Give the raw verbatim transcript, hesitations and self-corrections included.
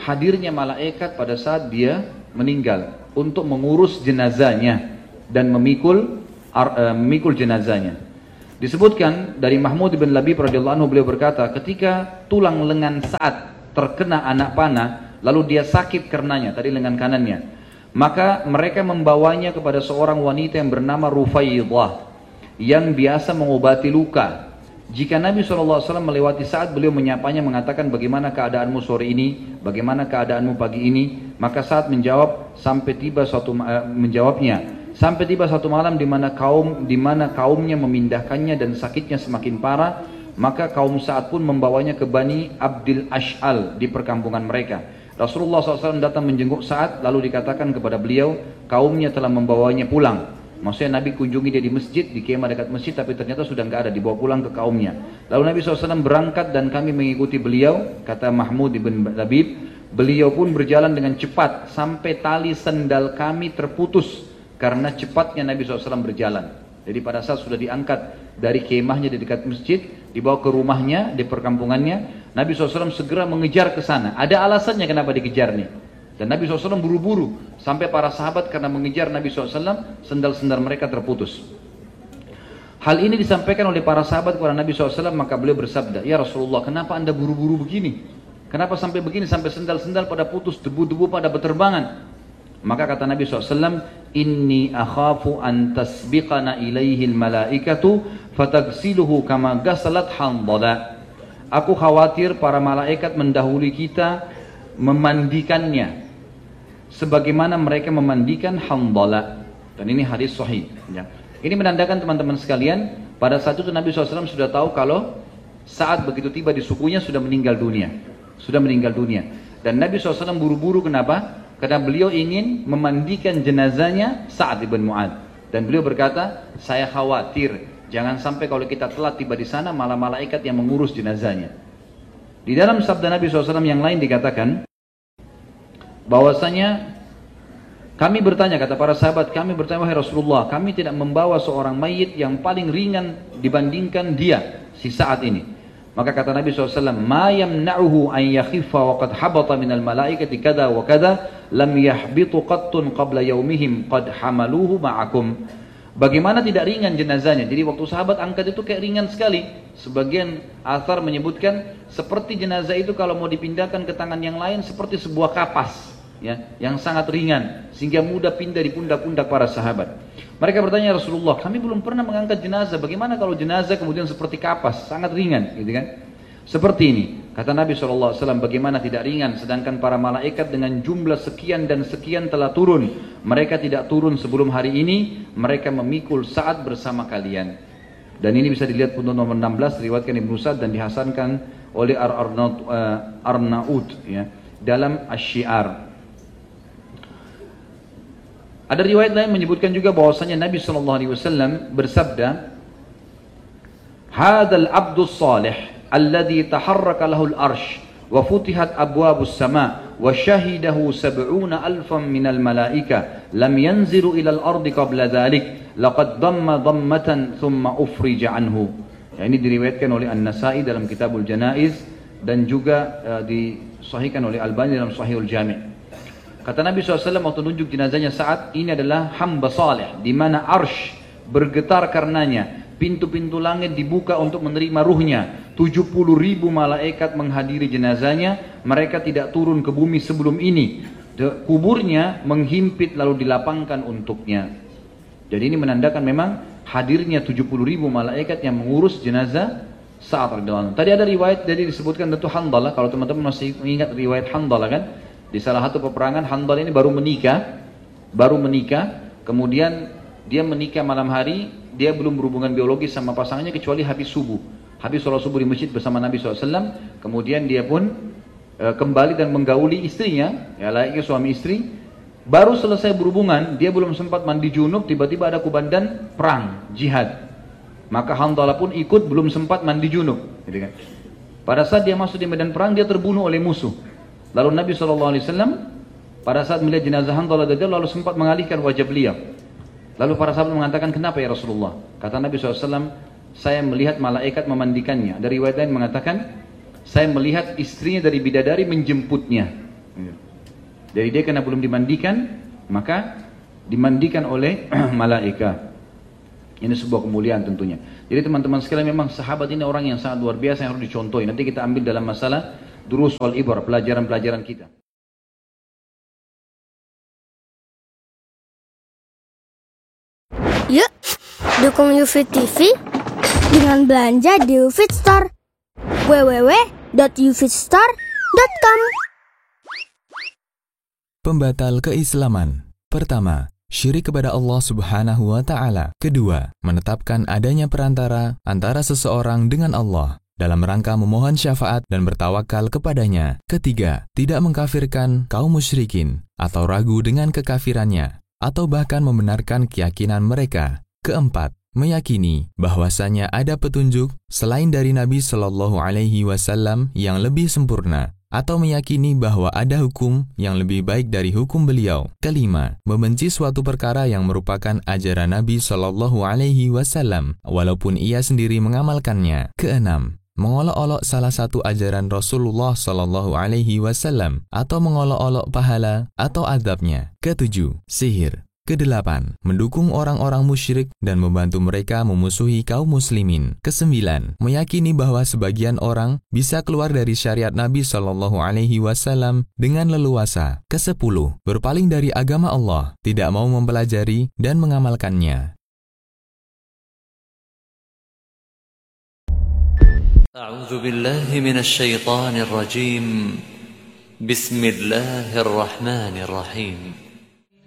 hadirnya malaikat pada saat dia meninggal untuk mengurus jenazahnya dan memikul uh, memikul jenazahnya. Disebutkan dari Mahmud bin Labib radhiyallahu anhu, beliau berkata, ketika tulang lengan Sa'ad terkena anak panah, lalu dia sakit karenanya, tadi lengan kanannya, maka mereka membawanya kepada seorang wanita yang bernama Rufaidah yang biasa mengobati luka. Jika Nabi shallallahu alaihi wasallam melewati Sa'ad, beliau menyapanya mengatakan, bagaimana keadaanmu sore ini, bagaimana keadaanmu pagi ini, maka Sa'ad menjawab sampai tiba suatu uh, menjawabnya sampai tiba satu malam di mana kaum di mana kaumnya memindahkannya dan sakitnya semakin parah, maka kaum Sa'ad pun membawanya ke Bani Abdil Ash'al di perkampungan mereka. Rasulullah shallallahu alaihi wasallam datang menjenguk Sa'ad, lalu dikatakan kepada beliau, kaumnya telah membawanya pulang. Maksudnya Nabi kunjungi dia di masjid, di kemah dekat masjid, tapi ternyata sudah nggak ada, dibawa pulang ke kaumnya. Lalu Nabi shallallahu alaihi wasallam berangkat dan kami mengikuti beliau, kata Mahmud ibn Labib. Beliau pun berjalan dengan cepat sampai tali sendal kami terputus karena cepatnya Nabi shallallahu alaihi wasallam berjalan. Jadi pada saat sudah diangkat dari kemahnya di dekat masjid, dibawa ke rumahnya di perkampungannya, Nabi shallallahu alaihi wasallam segera mengejar ke sana. Ada alasannya kenapa dikejar nih. Dan Nabi shallallahu alaihi wasallam buru-buru sampai para sahabat karena mengejar Nabi shallallahu alaihi wasallam, sendal-sendal mereka terputus. Hal ini disampaikan oleh para sahabat kepada Nabi shallallahu alaihi wasallam, maka beliau bersabda, ya Rasulullah, kenapa anda buru-buru begini? Kenapa sampai begini, sampai sendal-sendal pada putus, debu-debu pada berterbangan? Maka kata Nabi shallallahu alaihi wasallam, inni akhafu an tasbiqana ilaihi malaikatu fatagsiluhu kama gasalat Handalah. Aku khawatir para malaikat mendahului kita memandikannya sebagaimana mereka memandikan Handalah. Dan ini hadis sahih ya. Ini menandakan teman-teman sekalian, pada saat itu Nabi shallallahu alaihi wasallam sudah tahu kalau saat begitu tiba di sukunya sudah meninggal dunia, sudah meninggal dunia. Dan Nabi shallallahu alaihi wasallam buru-buru, kenapa? Karena beliau ingin memandikan jenazahnya Sa'ad ibn Mu'ad. Dan beliau berkata, saya khawatir jangan sampai kalau kita telat tiba di sana malah malaikat yang mengurus jenazahnya. Di dalam sabda Nabi shallallahu alaihi wasallam yang lain dikatakan bahwasanya kami bertanya, kata para sahabat, kami bertanya, wahai Rasulullah, kami tidak membawa seorang mayit yang paling ringan dibandingkan dia, si Sa'ad ini. Maka kata Nabi shallallahu alaihi wasallam, ma yamna'uhu an yakhiffa wa qad habata minal malaikati kada wa kada lam yahbitu qattun qabla yaumihim qad hamaluhu ma'akum. Bagaimana tidak ringan jenazahnya? Jadi waktu sahabat angkat itu kayak ringan sekali. Sebagian athar menyebutkan seperti jenazah itu kalau mau dipindahkan ke tangan yang lain seperti sebuah kapas, ya, yang sangat ringan sehingga mudah pindah di pundak-pundak para sahabat. Mereka bertanya, Rasulullah, kami belum pernah mengangkat jenazah. Bagaimana kalau jenazah kemudian seperti kapas, sangat ringan, gitu kan? Seperti ini. Kata Nabi shallallahu alaihi wasallam, bagaimana tidak ringan, sedangkan para malaikat dengan jumlah sekian dan sekian telah turun. Mereka tidak turun sebelum hari ini, mereka memikul Sa'ad bersama kalian. Dan ini bisa dilihat pun nomor enam belas, diriwayatkan Ibnu Sa'd dan dihasankan oleh Ar-Arnaud ya, dalam Asy-Syiar. Ada riwayat lain menyebutkan juga bahwasanya Nabi shallallahu alaihi wasallam bersabda, "Hadzal abdus salih alladhi taharraka lahu al-arsh wa futihat abwabus sama wa syahidahu sab'una alfan minal malaika lam yanzilu ila al-ardi qabla dhalik laqad damma dammatan thumma ufrija anhu." Ya, ini diriwayatkan oleh An-Nasa'i dalam Kitabul Janaiz dan juga uh, disahihkan oleh Albani dalam Sahihul Jami'. Kata Nabi shallallahu alaihi wasallam waktu tunjuk jenazahnya Sa'ad, ini adalah hamba saleh di mana arsh bergetar karenanya, pintu-pintu langit dibuka untuk menerima ruhnya, tujuh puluh ribu malaikat menghadiri jenazahnya, mereka tidak turun ke bumi sebelum ini, kuburnya menghimpit lalu dilapangkan untuknya. Jadi ini menandakan memang hadirnya tujuh puluh ribu malaikat yang mengurus jenazah Sa'ad radhiyallahu anhu. Tadi ada riwayat, jadi disebutkan tentu Handalah, kalau teman-teman masih ingat riwayat Handalah kan, di salah satu peperangan Handalah ini baru menikah, baru menikah, kemudian dia menikah malam hari, dia belum berhubungan biologis sama pasangannya kecuali habis subuh, habis sholat subuh di masjid bersama Nabi shallallahu alaihi wasallam, kemudian dia pun e, kembali dan menggauli istrinya, ya layaknya suami istri, baru selesai berhubungan, dia belum sempat mandi junub, tiba-tiba ada kubandan perang, jihad, maka Handalah pun ikut belum sempat mandi junub, gitu kan. Pada saat dia masuk di medan perang, dia terbunuh oleh musuh. Lalu Nabi shallallahu alaihi wasallam pada saat melihat jenazah Handalah lalu sempat mengalihkan wajah beliau. Lalu para sahabat mengatakan, kenapa ya Rasulullah? Kata Nabi shallallahu alaihi wasallam, saya melihat malaikat memandikannya. Dari riwayat lain mengatakan, saya melihat istrinya dari bidadari menjemputnya. Jadi dia karena belum dimandikan, maka dimandikan oleh malaikat. Ini sebuah kemuliaan tentunya. Jadi teman-teman sekalian, memang sahabat ini orang yang sangat luar biasa yang harus dicontohi. Nanti kita ambil dalam masalah durus wal ibar, pelajaran-pelajaran kita. Yuk, dukung UFIT T V dengan belanja di UFIT Store. w w w dot ufitstore dot com. Pembatal keislaman. Pertama, syirik kepada Allah Subhanahu wa Ta'ala. Kedua, menetapkan adanya perantara antara seseorang dengan Allah dalam rangka memohon syafaat dan bertawakal kepadanya. Ketiga, tidak mengkafirkan kaum musyrikin atau ragu dengan kekafirannya, atau bahkan membenarkan keyakinan mereka. Keempat, meyakini bahwasanya ada petunjuk selain dari Nabi Shallallahu Alaihi Wasallam yang lebih sempurna, atau meyakini bahwa ada hukum yang lebih baik dari hukum beliau. Kelima, membenci suatu perkara yang merupakan ajaran Nabi Shallallahu Alaihi Wasallam, walaupun ia sendiri mengamalkannya. Keenam, mengolok-olok salah satu ajaran Rasulullah Shallallahu Alaihi Wasallam, atau mengolok-olok pahala atau azabnya. Ketujuh, sihir. Kedelapan, mendukung orang-orang musyrik dan membantu mereka memusuhi kaum muslimin. Kesembilan, meyakini bahwa sebagian orang bisa keluar dari syariat Nabi Shallallahu Alaihi Wasallam dengan leluasa. Kesepuluh, berpaling dari agama Allah, tidak mau mempelajari dan mengamalkannya. A'udzu billahi minasy syaithanir rajim. Bismillahirrahmanirrahim.